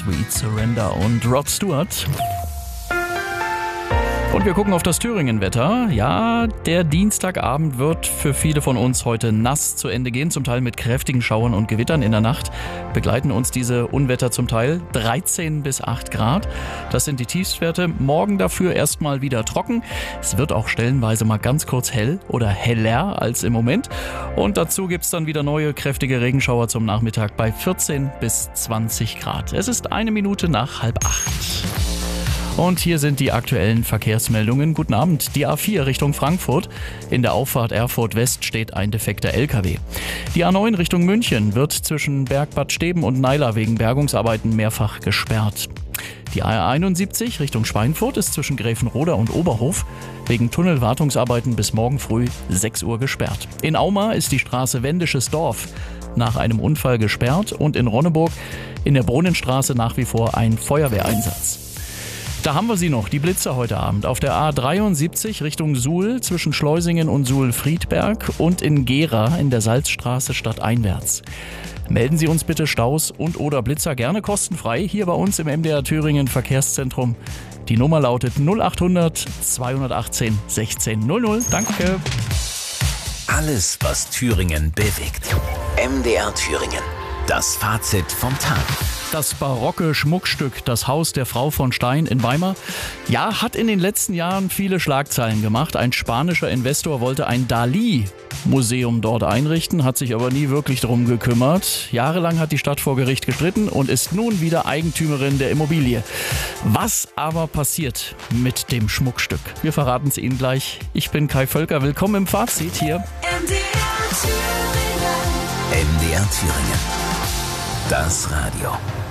Sweet Surrender und Rod Stewart. Und wir gucken auf das Thüringen-Wetter. Ja, der Dienstagabend wird für viele von uns heute nass zu Ende gehen, zum Teil mit kräftigen Schauern und Gewittern in der Nacht. Begleiten uns diese Unwetter zum Teil 13 bis 8 Grad. Das sind die Tiefstwerte. Morgen dafür erstmal wieder trocken. Es wird auch stellenweise mal ganz kurz hell oder heller als im Moment. Und dazu gibt's dann wieder neue kräftige Regenschauer zum Nachmittag bei 14 bis 20 Grad. Es ist 1 Minute nach 7:30. Und hier sind die aktuellen Verkehrsmeldungen. Guten Abend. Die A4 Richtung Frankfurt. In der Auffahrt Erfurt West steht ein defekter LKW. Die A9 Richtung München wird zwischen Bergbad Steben und Naila wegen Bergungsarbeiten mehrfach gesperrt. Die A71 Richtung Schweinfurt ist zwischen Gräfenroda und Oberhof wegen Tunnelwartungsarbeiten bis morgen früh 6 Uhr gesperrt. In Auma ist die Straße Wendisches Dorf nach einem Unfall gesperrt und in Ronneburg in der Brunnenstraße nach wie vor ein Feuerwehreinsatz. Da haben wir sie noch, die Blitzer heute Abend. Auf der A73 Richtung Suhl zwischen Schleusingen und Suhl-Friedberg und in Gera in der Salzstraße stadteinwärts. Melden Sie uns bitte Staus und oder Blitzer gerne kostenfrei hier bei uns im MDR Thüringen Verkehrszentrum. Die Nummer lautet 0800 218 1600. Danke. Alles, was Thüringen bewegt. MDR Thüringen. Das Fazit vom Tag. Das barocke Schmuckstück, das Haus der Frau von Stein in Weimar, ja, hat in den letzten Jahren viele Schlagzeilen gemacht. Ein spanischer Investor wollte ein Dalí-Museum dort einrichten, hat sich aber nie wirklich darum gekümmert. Jahrelang hat die Stadt vor Gericht gestritten und ist nun wieder Eigentümerin der Immobilie. Was aber passiert mit dem Schmuckstück? Wir verraten es Ihnen gleich. Ich bin Kai Völker, willkommen im Fazit hier. MDR Thüringen. Das Radio.